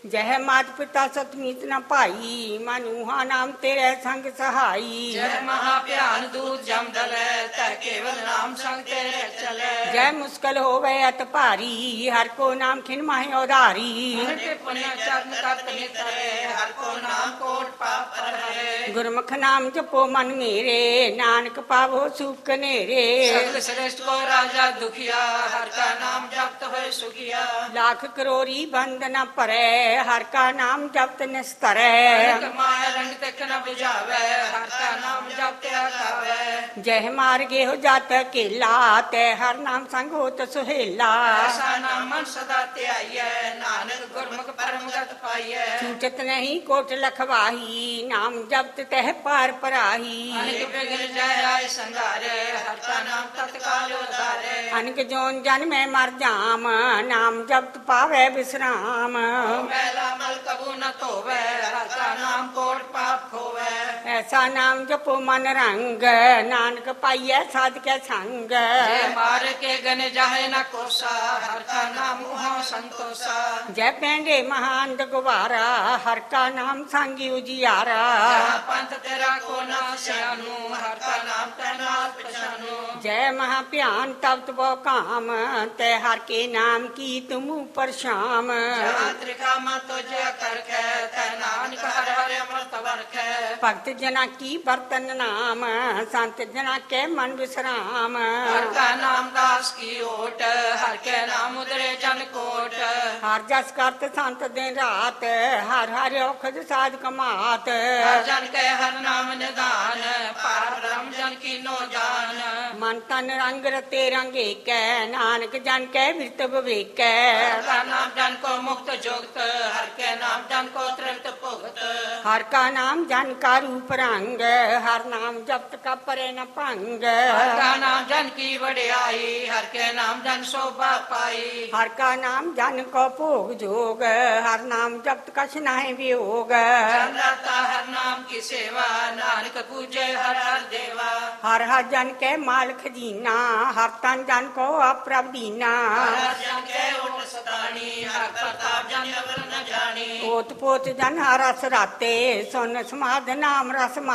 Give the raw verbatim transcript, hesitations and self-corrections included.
जय मात पिता सतमीत न भाई, मनुहा नाम तेरे संग सहाई। जय महाभ्यान दूत जम दले, तह केवल नाम संग तेरे चले। जय मुश्किल होवे अत भारी, हर को नाम खिन माहि उधारी। अनके पुण्य चरण करत नितरे, हर को नाम कोट पाप हरे। गुरमुख नाम जपो मन मेरे, नानक पावो सुख नेरे। सकल श्रेष्ठ को राजा दुखिया, हर का नाम जपत होए सुखिया। लाख करोड़ी बंद न परे, हर का नाम जपत निस्तरे। अनक माया रंग तक न बुझावे, हर का नाम जपत आवे। जय मार्गे हो जात अकेला, ते हर नाम संग होत सुहेला। ऐसा नाम मन सदा त्याइए, नानक गुरमुख परम गत पाइए। छूटत नहीं कोट लखवाही, नाम जपत तह पार पराही। अनक बिगड़ जाए आए संगारे, हर का नाम तत्काल उधारे। अनक जोन जन में मर जाम, नाम जपत पावे विश्राम। मैला मल कबू न धोवे, हर का नाम कोट पाप खोवे। ऐसा नाम जपो मन रंग, नानक पाइए साध के संग। जय मार के गन जाहे न कोसा, हर का नाम मुहा संतोषा। जय पेंडे महान गवारा, हर का नाम सांगी उजियारा। जहाँ पंथ तेरा को ना सियानू, हर का नाम तैनात पहचानू। जय महाप्यान तप्त वो काम, ते हर के नाम की तुम ऊपर शाम। जहाँ त्रिकामा तो जय करके, तै नानक हर हर अमृत वर्खे। भक्त जना की बर्तन नाम, संत जना के मन विश्राम। हर का नाम दास की ओट, हर के नाम उदरे जन कोट। हर जस करत संत दिन रात, हर हर औखद साध कमात। हर जन के हर नाम निदान, पार ब्रह्म जन की नो जान। मन तन रंग रते रंग एक, नानक जन के विरत विवेक। हर का नाम जन को मुक्त जोगत, हर के नाम जन को तृप्त भुगत। हर का नाम जन का रूप रंग, हर नाम जपत का परे न भंग। हर का नाम जन की वड्याई, हर के नाम जन शोभा पाई। हर का नाम जन को भोग जोग, हर नाम जपत कछ नाहि वियोग। जन रता हर नाम की सेवा, नानक पूजे हर हर देवा। हर हर जन के माल खजीना, हर तन जन को अप्रभ दीना। हर हर जन के ओट सतानी, हर प्रताप जन अवर न जानी। ओत पोत जन हर रस राते, सुन समाध नाम रस